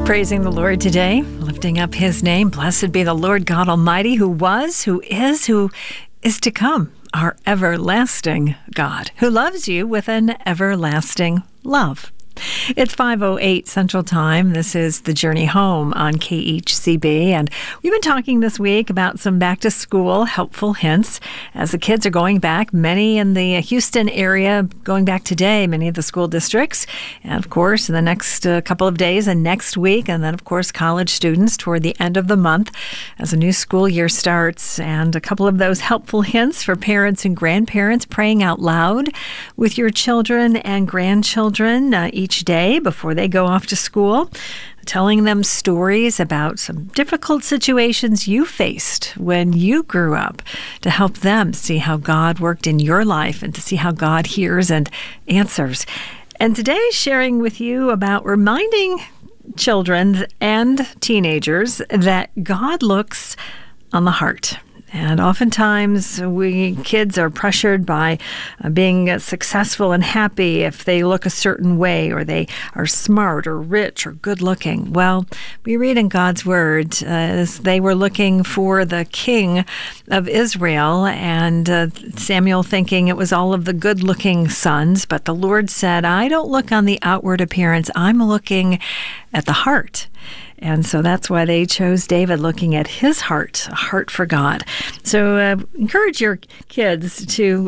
Praising the Lord today, lifting up His name. Blessed be the Lord God Almighty, who was, who is to come, our everlasting God, who loves you with an everlasting love. It's 5:08 Central Time. This is The Journey Home on KHCB, and we've been talking this week about some back-to-school helpful hints as the kids are going back. Many in the Houston area going back today, many of the school districts, and of course in the next couple of days and next week, and then of course college students toward the end of the month as a new school year starts. And a couple of those helpful hints for parents and grandparents: praying out loud with your children and grandchildren each day before they go off to school, telling them stories about some difficult situations you faced when you grew up to help them see how God worked in your life and to see how God hears and answers. And today, sharing with you about reminding children and teenagers that God looks on the heart. And oftentimes we kids are pressured by being successful and happy if they look a certain way, or they are smart or rich or good looking. Well, we read in God's Word as they were looking for the king of Israel, and Samuel thinking it was all of the good looking sons. But the Lord said, I don't look on the outward appearance. I'm looking at the heart. And so that's why they chose David, looking at his heart, a heart for God. So encourage your kids to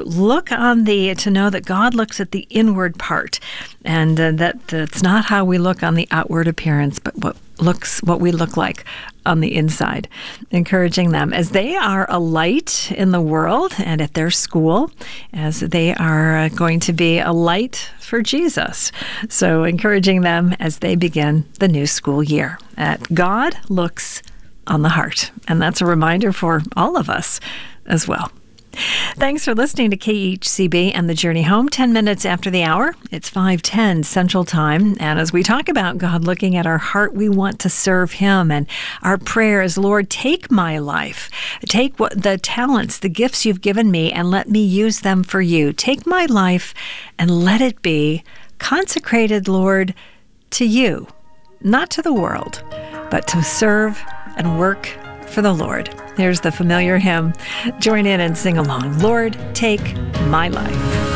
to know that God looks at the inward part, and that it's not how we look on the outward appearance, but what we look like on the inside. Encouraging them as they are a light in the world and at their school, as they are going to be a light for Jesus. So encouraging them as they begin the new school year. God looks on the heart. And that's a reminder for all of us as well. Thanks for listening to KHCB and The Journey Home. 10 minutes after the hour, it's 5:10 Central Time. And as we talk about God looking at our heart, we want to serve Him. And our prayer is, Lord, take my life. Take the talents, the gifts you've given me, and let me use them for you. Take my life and let it be consecrated, Lord, to you, not to the world, but to serve and work for the Lord. Here's the familiar hymn. Join in and sing along. Lord, take my life.